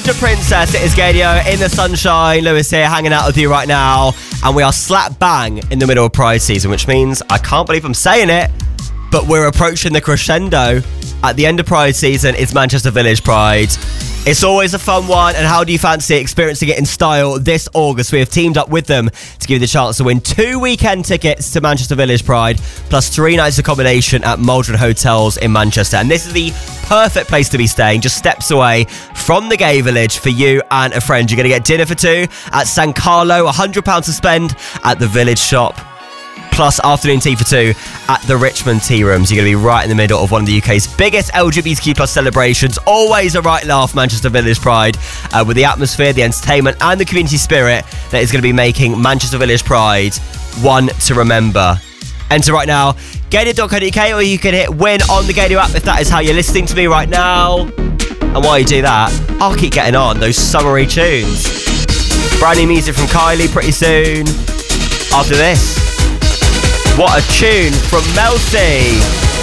Passenger Princess, it is Gadio in the sunshine. Lewis here, hanging out with you right now. And we are slap bang in the middle of Pride season, which means, I can't believe I'm saying it, but we're approaching the crescendo. At the end of Pride season, it's Manchester Village Pride. It's always a fun one, and how do you fancy experiencing it in style this August? We have teamed up with them to give you the chance to win 2 weekend tickets to Manchester Village Pride, plus 3 nights accommodation at Maldron Hotels in Manchester. And this is the perfect place to be staying, just steps away from the gay village for you and a friend. You're going to get dinner for 2 at San Carlo, £100 to spend at the Village Shop, plus afternoon tea for 2 at the Richmond Tea Rooms. You're going to be right in the middle of one of the UK's biggest LGBTQ plus celebrations. Always a right laugh, Manchester Village Pride, with the atmosphere, the entertainment and the community spirit that is going to be making Manchester Village Pride one to remember. Enter right now, gadio.co.uk, or you can hit win on the Gadio app if that is how you're listening to me right now. And while you do that, I'll keep getting on those summery tunes. Brand new music from Kylie pretty soon. After this, what a tune from Mel C.